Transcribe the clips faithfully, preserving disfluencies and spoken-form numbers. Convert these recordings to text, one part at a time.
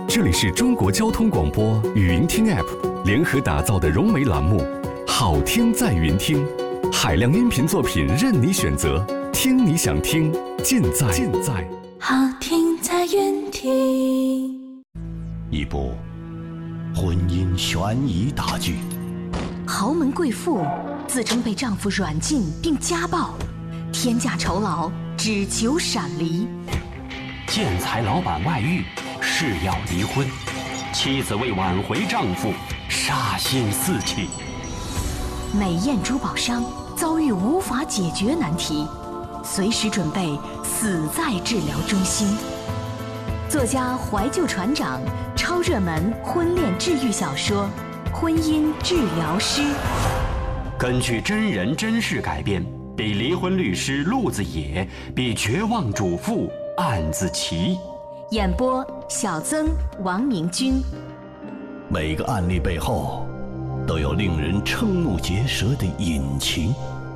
这里是中国交通广播语音听 App 联合打造的融媒栏目《好听在云听》，海量音频作品任你选择，听你想听，尽在尽在好听在云听。 一部婚姻悬疑大剧， 豪门贵妇自称被丈夫软禁并家暴，天价酬劳只求闪离。 建材老板外遇，誓要离婚，妻子为挽回丈夫，杀心四起。 美艳珠宝商遭遇无法解决难题，随时准备死在治疗中心。作家怀旧船长超热门婚恋治愈小说《婚姻治疗师》， 根据真人真事改编，比离婚律师陆子野，比绝望主妇案子奇。 演播小曾、王明军。 每个案例背后都有令人瞠目结舌的隐情。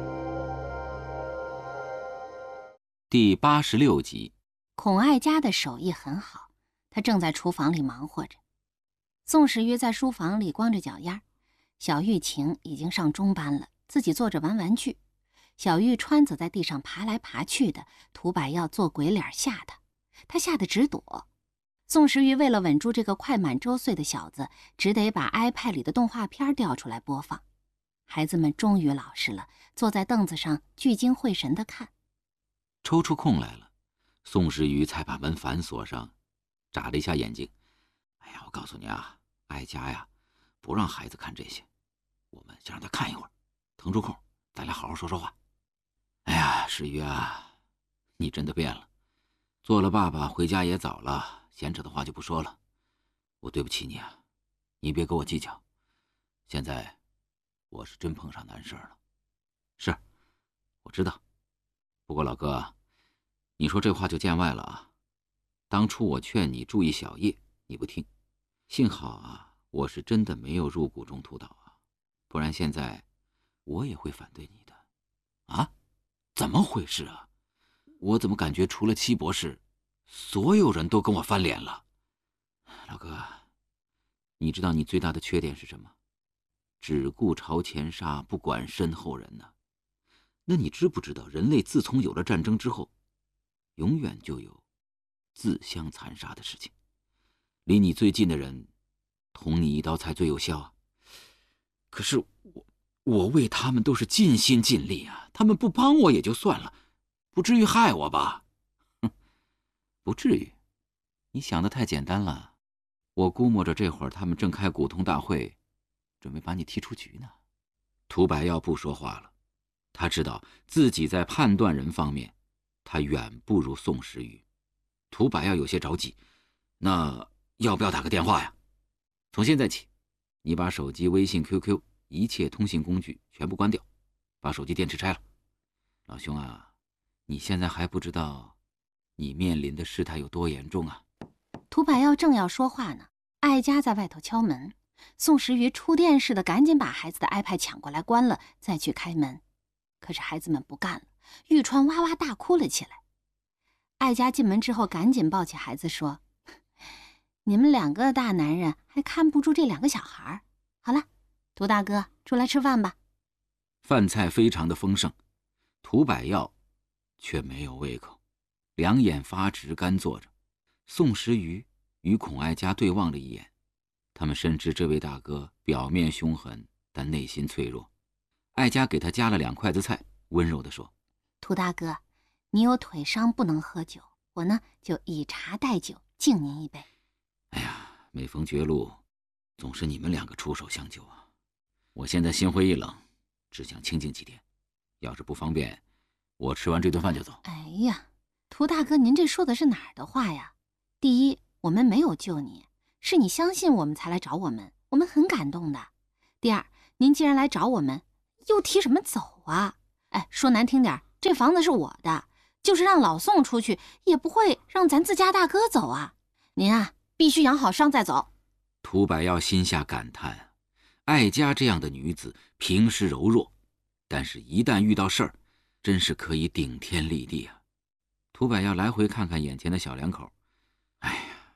第八十六集。 孔爱家的手艺很好，她正在厨房里忙活着。宋时瑜在书房里光着脚丫，小玉晴已经上中班了，自己坐着玩玩具。小玉川则在地上爬来爬去的，涂百耀做鬼脸吓她，她吓得直躲。宋时瑜为了稳住这个快满周岁的小子，只得把 iPad 里的动画片调出来播放。孩子们终于老实了，坐在凳子上聚精会神地看。 抽出空来了，宋时瑜才把门反锁上，眨了一下眼睛。哎呀，我告诉你啊，哀家呀，不让孩子看这些，我们先让他看一会儿，腾出空，咱俩好好说说话。哎呀，时瑜啊，你真的变了，做了爸爸回家也早了，闲扯的话就不说了。我对不起你啊，你别跟我计较。现在我是真碰上难事了。是，我知道。不过老哥，你说这话就见外了啊。当初我劝你注意小叶，你不听。幸好啊，我是真的没有入股中途岛啊，不然现在我也会反对你的。啊？怎么回事啊？我怎么感觉除了戚博士，所有人都跟我翻脸了？老哥，你知道你最大的缺点是什么？只顾朝前杀，不管身后人呢。那你知不知道，人类自从有了战争之后，永远就有自相残杀的事情。离你最近的人，捅你一刀才最有效啊。可是我，我为他们都是尽心尽力啊，他们不帮我也就算了，不至于害我吧？哼，不至于。你想得太简单了。我估摸着这会儿他们正开股东大会，准备把你踢出局呢。涂百耀不说话了，他知道自己在判断人方面，他远不如宋时瑜。涂百耀有些着急，那要不要打个电话呀？从现在起，你把手机、微信、Q Q 一切通信工具全部关掉，把手机电池拆了。老兄啊，你现在还不知道你面临的事态有多严重啊。 涂百耀正要说话呢，艾佳在外头敲门。宋时瑜触电似的赶紧把孩子的 iPad 抢过来关了，再去开门。可是孩子们不干了，玉川哇哇大哭了起来。艾佳进门之后赶紧抱起孩子说，你们两个大男人还看不住这两个小孩，好了，涂大哥出来吃饭吧。 饭菜非常的丰盛，涂百耀却没有胃口，两眼发直干坐着。宋时瑜与孔爱家对望了一眼，他们深知这位大哥表面凶狠，但内心脆弱。爱家给他夹了两筷子菜，温柔地说， 涂大哥，你有腿伤不能喝酒，我呢就以茶代酒，敬您一杯。 哎呀，每逢绝路，总是你们两个出手相救啊！我现在心灰意冷，只想清静几天。要是不方便，我吃完这顿饭就走。 哎呀，涂大哥，您这说的是哪儿的话呀？第一，我们没有救你，是你相信我们才来找我们，我们很感动的。第二，您既然来找我们，又提什么走啊？哎，说难听点，这房子是我的，就是让老宋出去，也不会让咱自家大哥走啊。您啊，必须养好伤再走。 涂百耀心下感叹，艾佳这样的女子平时柔弱，但是一旦遇到事儿，真是可以顶天立地啊。涂百耀来回看看眼前的小两口，哎呀，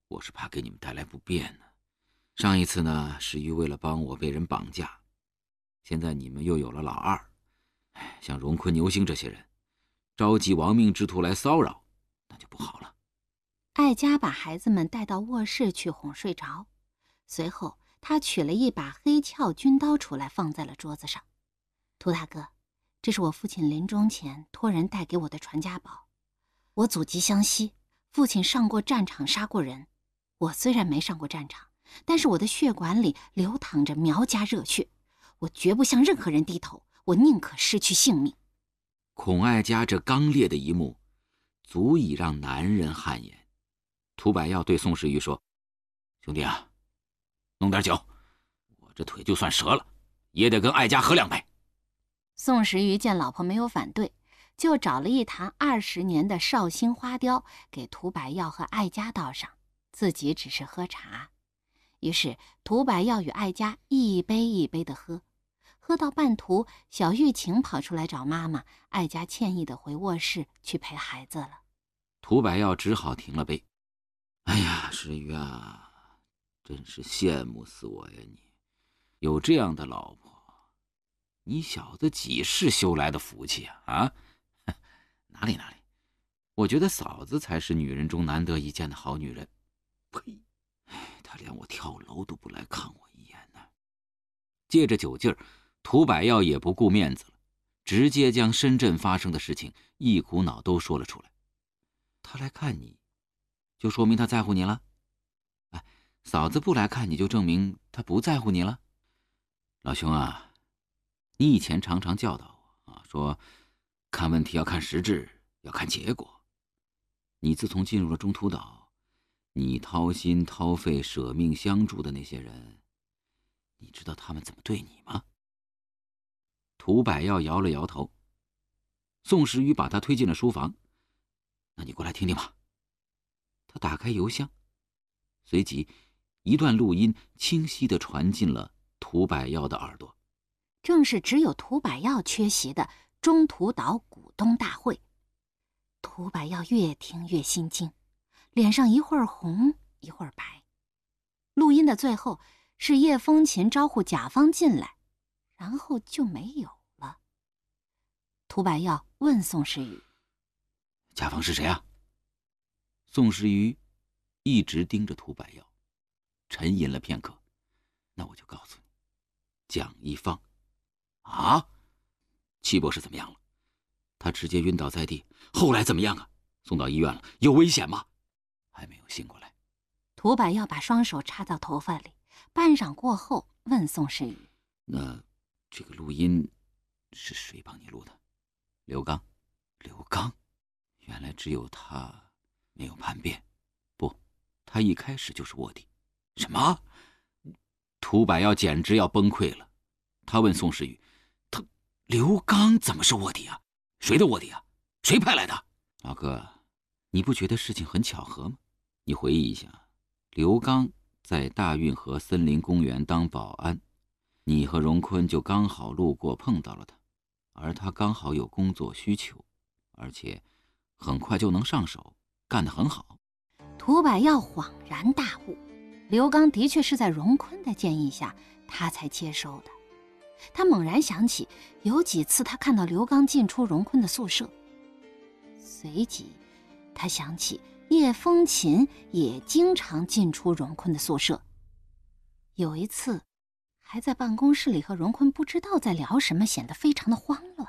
我是怕给你们带来不便呢。上一次呢，石玉为了帮我被人绑架，现在你们又有了老二，像荣坤、牛星这些人，召集亡命之徒来骚扰，那就不好了。 艾佳把孩子们带到卧室去哄睡着，随后他取了一把黑鞘军刀出来，放在了桌子上。涂大哥，这是我父亲临终前托人带给我的传家宝。我祖籍湘西，父亲上过战场，杀过人。我虽然没上过战场，但是我的血管里流淌着苗家热血，我绝不向任何人低头，我宁可失去性命。 孔爱家这刚烈的一幕，足以让男人汗颜。涂百耀对宋时瑜说：“兄弟啊，弄点酒，我这腿就算折了，也得跟爱家喝两杯。” 宋时瑜见老婆没有反对，就找了一坛二十年的绍兴花雕给涂百耀和爱家倒上，自己只是喝茶。于是涂百耀与爱家一杯一杯的喝，喝到半途，小玉琴跑出来找妈妈，爱家歉意的回卧室去陪孩子了。 涂百耀只好停了杯。哎呀，时瑜啊，真是羡慕死我呀！你有这样的老婆，你小子几世修来的福气啊！啊，哪里哪里，我觉得嫂子才是女人中难得一见的好女人。呸！她连我跳楼都不来看我一眼呢。借着酒劲儿，涂百耀也不顾面子了，直接将深圳发生的事情一股脑都说了出来。他来看你，就说明他在乎你了。哎，嫂子不来看你，就证明他不在乎你了。老兄啊，你以前常常教导我啊，说看问题要看实质，要看结果。你自从进入了中途岛，你掏心掏肺舍命相助的那些人，你知道他们怎么对你吗？涂百耀摇了摇头。宋时瑜把他推进了书房。那你过来听听吧。他打开邮箱，随即一段录音清晰地传进了涂百耀的耳朵。 正是只有涂百耀缺席的中途岛股东大会。涂百耀越听越心惊，脸上一会儿红一会儿白。录音的最后是叶风琴招呼甲方进来，然后就没有了。涂百耀问宋时瑜：“ 甲方是谁啊？”宋时瑜一直盯着涂百耀，沉吟了片刻。那我就告诉你，蒋一方。啊？戚博士怎么样了？他直接晕倒在地，后来怎么样啊？送到医院了，有危险吗？还没有醒过来。 涂百耀把双手插到头发里，半晌过后问宋时瑜：“ 那这个录音是谁帮你录的？”刘刚。刘刚？原来只有他没有叛变。不，他一开始就是卧底。什么？涂百耀简直要崩溃了。他问宋时瑜：“他刘刚怎么是卧底啊？谁的卧底啊？谁派来的？”老哥，你不觉得事情很巧合吗？你回忆一下，刘刚在大运河森林公园当保安，你和荣坤就刚好路过碰到了他，而他刚好有工作需求，而且很快就能上手，干得很好。 涂百耀恍然大悟，刘刚的确是在荣坤的建议下他才接收的。他猛然想起有几次他看到刘刚进出荣坤的宿舍，随即他想起叶风琴也经常进出荣坤的宿舍。有一次还在办公室里和荣坤不知道在聊什么，显得非常的慌乱。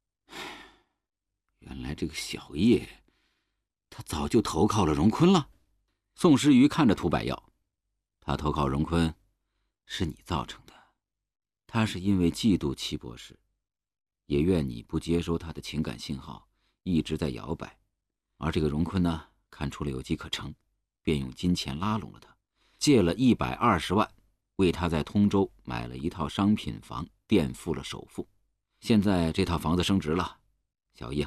原来这个小叶他早就投靠了荣坤了。宋时瑜看着涂百耀，他投靠荣坤是你造成的，他是因为嫉妒戚博士，也怨你不接收他的情感信号，一直在摇摆。而这个荣坤呢，看出了有机可乘，便用金钱拉拢了他，借了一百二十万，为他在通州买了一套商品房，垫付了首付。现在这套房子升值了，小叶